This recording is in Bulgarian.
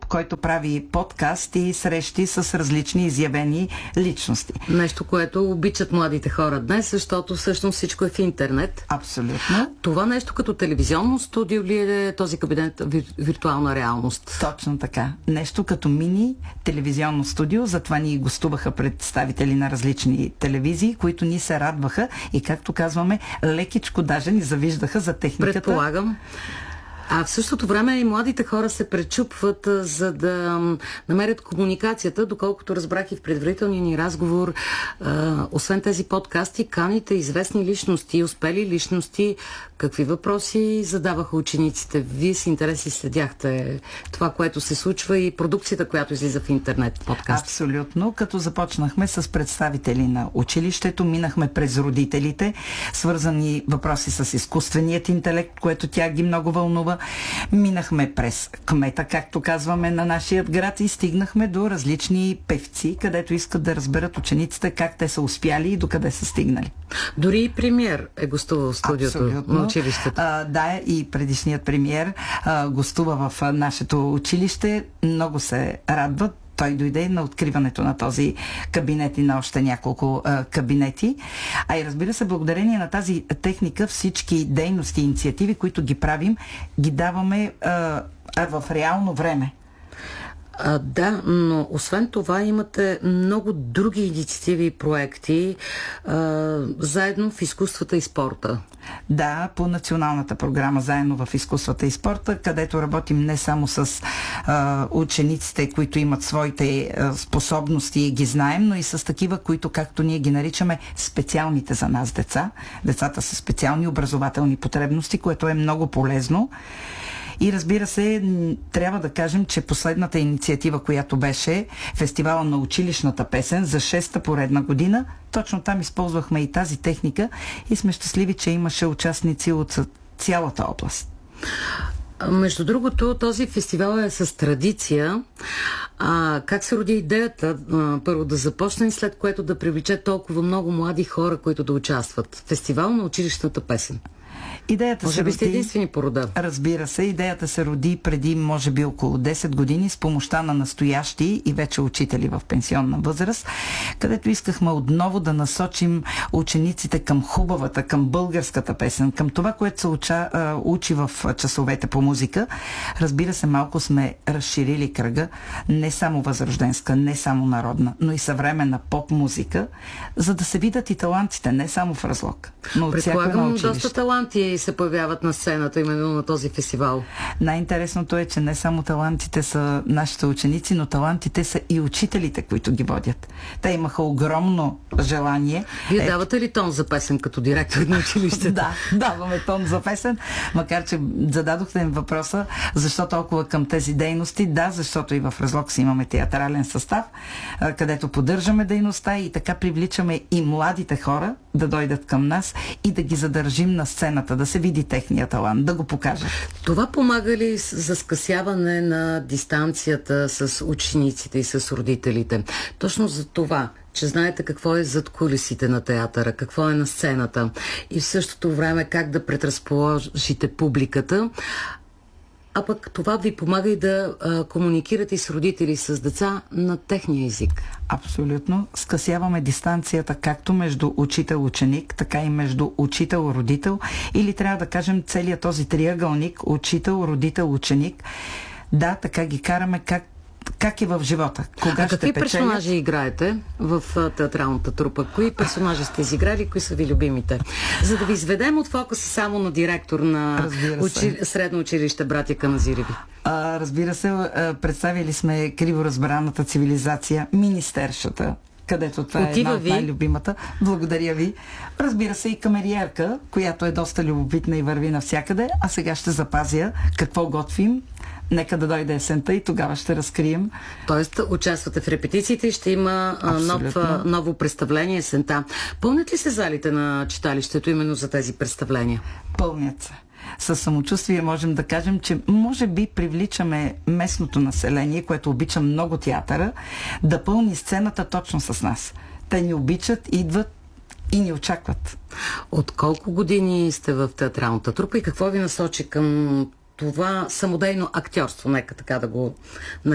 който прави подкаст и срещи с различни изявени личности. Нещо, което обичат младите хора днес, защото всъщност всичко е в интернет. Абсолютно. Това нещо като телевизионно студио ли е този кабинет виртуална реалност? Точно така. Нещо като мини телевизионно студио, затова ни гостуваха представители на различни телевизии, които ни се радваха и, както казваме, лекичко даже ни завиждаха за техниката. Предполагам. А в същото време и младите хора се пречупват, за да намерят комуникацията, доколкото разбрах и в предварителния ни разговор. Освен тези подкасти, каните известни личности, успели личности. Какви въпроси задаваха учениците? Вие с интереси следяхте това, което се случва и продукцията, която излиза в интернет подкаст. Абсолютно. Като започнахме с представители на училището, минахме през родителите, свързани въпроси с изкуственият интелект, което тя ги много вълнува. Минахме през кмета, както казваме, на нашия град и стигнахме до различни певци, където искат да разберат учениците как те са успяли и докъде са стигнали. Дори и премиер е гостувал в студиото. Абсолютно. На училището. Да, и предишният премиер гостува в нашето училище. Много се радват. Той дойде на откриването на този кабинет и на още няколко кабинети. А и разбира се, благодарение на тази техника всички дейности и инициативи, които ги правим, ги даваме в реално време. Да, но освен това имате много други инициативи и проекти заедно в изкуствата и спорта. Да, по националната програма Заедно в изкуствата и спорта, където работим не само с учениците, които имат своите способности и ги знаем, но и с такива, които, както ние ги наричаме, специалните за нас деца. Децата с специални образователни потребности, което е много полезно. И разбира се, трябва да кажем, че последната инициатива, която беше фестивала на училищната песен за 6-та поредна година, точно там използвахме и тази техника и сме щастливи, че имаше участници от цялата област. Между другото, този фестивал е с традиция. Как се роди идеята първо да започне, след което да привлече толкова много млади хора, които да участват? Фестивал на училищната песен. Идеята може би сте единствени по рода. Разбира се, идеята се роди преди, може би, около 10 години с помощта на настоящи и вече учители в пенсионна възраст, където искахме отново да насочим учениците към хубавата, към българската песен, към това, което се учи в часовете по музика. Разбира се, малко сме разширили кръга, не само възрожденска, не само народна, но и съвременна поп-музика, за да се видят и талантите, не само в Разлог, но от всяко едно училище. Доста таланти се появяват на сцената именно на този фестивал. Най-интересното е, че не само талантите са нашите ученици, но талантите са и учителите, които ги водят. Те имаха огромно желание. Вие давате ли тон за песен като директор на училището? Да, даваме тон за песен, макар че зададохте им въпроса защо толкова към тези дейности. Да, защото и в Разлог си имаме театрален състав, където поддържаме дейността и така привличаме и младите хора да дойдат към нас и да ги задържим на сцената, да се види техния талант, да го покажат. Това помага ли за скъсяване на дистанцията с учениците и с родителите? Точно за това, че знаете какво е зад кулисите на театъра, какво е на сцената и в същото време как да предразположите публиката, а пък това ви помага и да комуникирате и с родители, с деца на техния език. Абсолютно. Скъсяваме дистанцията както между учител-ученик, така и между учител-родител, или трябва да кажем целият този триъгълник учител-родител-ученик. Да, така ги караме как е в живота. Какви персонажи играете в театралната трупа? Кои персонажи сте изиграли? Кои са ви любимите? За да ви изведем от фокуса само на директор на средно училище Братя Каназиреви. Разбира се, представили сме криворазбраната цивилизация, министершата, където това е една от най-любимата. Благодаря ви. Разбира се, и камериерка, която е доста любопитна и върви навсякъде, а сега ще запазя какво готвим. Нека да дойде есента и тогава ще разкрием. Тоест, участвате в репетициите и ще има ново представление есента. Пълнят ли се залите на читалището именно за тези представления? Пълнят се. Със самочувствие можем да кажем, че може би привличаме местното население, което обича много театъра, да пълни сцената точно с нас. Те ни обичат, идват и ни очакват. От колко години сте в театралната трупа и какво ви насочи към това самодейно актьорство, нека така да го